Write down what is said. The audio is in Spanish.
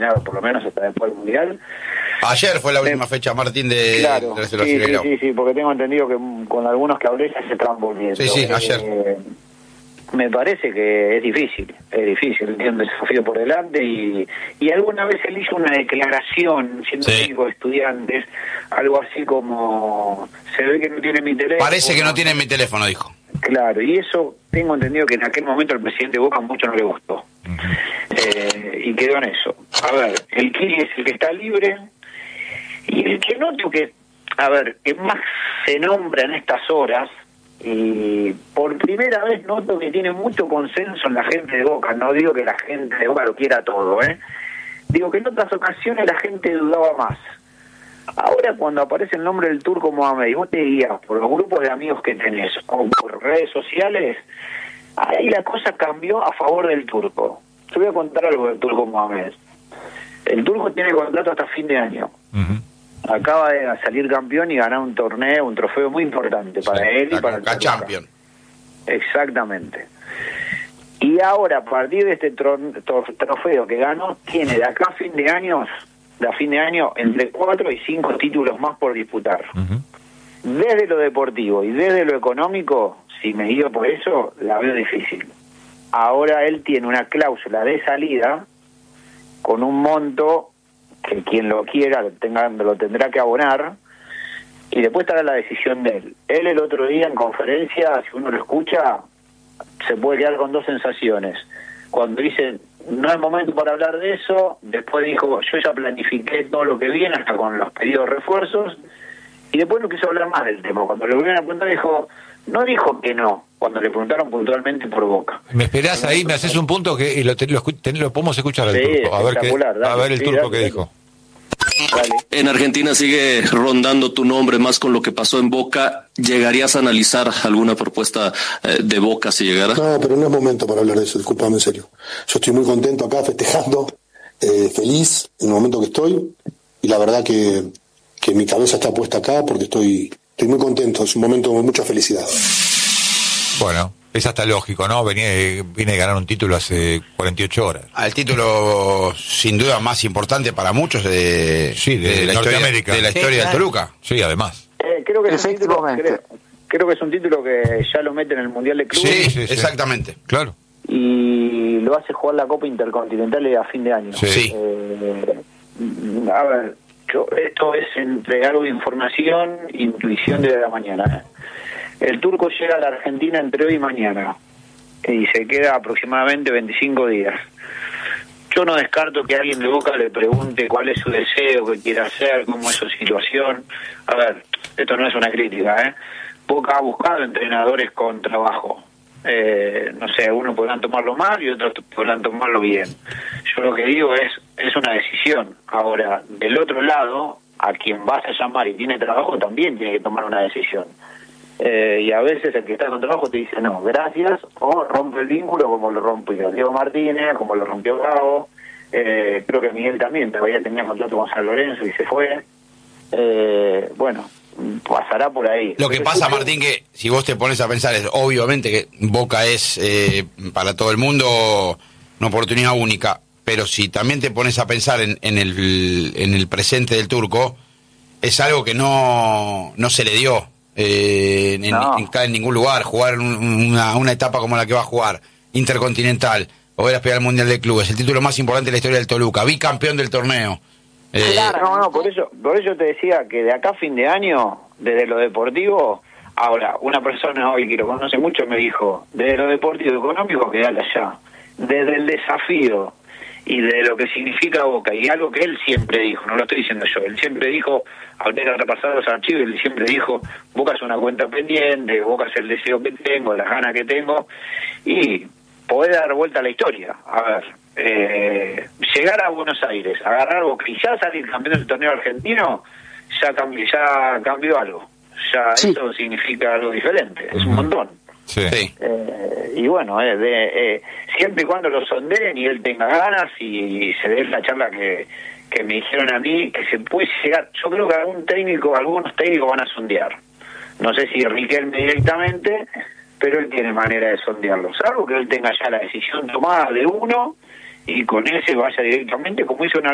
terminar por lo menos hasta después del Mundial. Ayer fue la última fecha, Martín, de Claro, de sí, porque tengo entendido que con algunos que hablé ya se están volviendo. Sí, ayer. Me parece que es difícil, tiene un desafío por delante y alguna vez él hizo una declaración, siendo técnico de Estudiantes, algo así como, se ve que no tiene mi teléfono. Parece que no tiene mi teléfono, dijo. Claro, y eso tengo entendido que en aquel momento al presidente Boca mucho no le gustó. Y quedó en eso. A ver, el Kili es el que está libre y el que noto que, que más se nombra en estas horas, y por primera vez noto que tiene mucho consenso en la gente de Boca. No digo que la gente de Boca lo quiera todo, digo que en otras ocasiones la gente dudaba más. Ahora cuando aparece el nombre del Turco Mohamed y vos te guías por los grupos de amigos que tenés o por redes sociales, ahí la cosa cambió a favor del Turco. Te voy a contar algo del Turco Mohamed. El Turco tiene contrato hasta fin de año. Acaba de salir campeón y ganar un torneo, un trofeo muy importante para él y para el Champions. Exactamente. Y ahora, a partir de este trofeo que ganó, tiene de acá a fin de año entre 4 y 5 títulos más por disputar. Desde lo deportivo y desde lo económico, si me guío por eso, la veo difícil. Ahora él tiene una cláusula de salida con un monto que quien lo quiera lo tendrá que abonar, y después estará la decisión de él. Él el otro día en conferencia, si uno lo escucha, se puede quedar con dos sensaciones. Cuando dice, no es momento para hablar de eso, después dijo, yo ya planifiqué todo lo que viene, hasta con los pedidos de refuerzos, y después no quiso hablar más del tema. Cuando le volvieron a preguntar, no dijo que no, cuando le preguntaron puntualmente por Boca. ¿Me esperás ahí? ¿Me haces un punto que lo podemos escuchar al Turco? A ver el Turco que dijo. Dale. En Argentina sigue rondando tu nombre más con lo que pasó en Boca. ¿Llegarías a analizar alguna propuesta de Boca si llegara? No, pero no es momento para hablar de eso, discúlpame en serio. Yo estoy muy contento acá, festejando, feliz en el momento que estoy, y la verdad que mi cabeza está puesta acá porque estoy muy contento, es un momento de mucha felicidad. Bueno, es hasta lógico, ¿no? Viene de ganar un título hace 48 horas. El título, sin duda, más importante para muchos de la Norteamérica. De la historia de Toluca. Sí, además. Creo que es un título que ya lo mete en el Mundial de Clubes. Sí, exactamente. Claro. Y lo hace jugar la Copa Intercontinental a fin de año. Sí. Esto es entre algo de información e intuición de la mañana. El Turco llega a la Argentina entre hoy y mañana y se queda aproximadamente 25 días. Yo no descarto que alguien de Boca le pregunte cuál es su deseo, qué quiere hacer, cómo es su situación. A ver, esto no es una crítica, Boca ha buscado entrenadores con trabajo. No sé, unos podrán tomarlo mal y otros podrán tomarlo bien. Yo lo que digo es una decisión. Ahora, del otro lado, a quien vas a llamar y tiene trabajo también tiene que tomar una decisión. Y a veces el que está con trabajo te dice no, gracias, o rompe el vínculo como lo rompió Diego Martínez, como lo rompió Bravo. Creo que Miguel también todavía tenía contrato con San Lorenzo y se fue. Bueno, pasará por ahí. Lo que pasa, Martín, que si vos te pones a pensar, es obviamente que Boca es para todo el mundo una oportunidad única, pero si también te pones a pensar en el presente del Turco, es algo que no se le dio en ningún lugar. Jugar una etapa como la que va a jugar, Intercontinental, volver a aspirar al Mundial de Clubes, el título más importante de la historia del Toluca, bicampeón del torneo. Claro, por eso te decía que de acá a fin de año, desde lo deportivo, ahora, una persona hoy que lo conoce mucho me dijo, desde lo deportivo y económico, quedale allá. Desde el desafío y de lo que significa Boca, y algo que él siempre dijo, no lo estoy diciendo yo, él siempre dijo, hablé de repasar los archivos, él siempre dijo, Boca es una cuenta pendiente, Boca es el deseo que tengo, las ganas que tengo, y poder dar vuelta a la historia. A ver, llegar a Buenos Aires, agarrar Boca y ya salir campeón del torneo argentino, ya cambió algo, eso significa algo diferente, es un montón. Sí. Y bueno, siempre y cuando lo sondeen y él tenga ganas y se dé la charla que me dijeron a mí, que se puede llegar. Yo creo que algunos técnicos van a sondear. No sé si Riquelme directamente, pero él tiene manera de sondearlo. Salvo que él tenga ya la decisión tomada de uno y con ese vaya directamente, como hizo una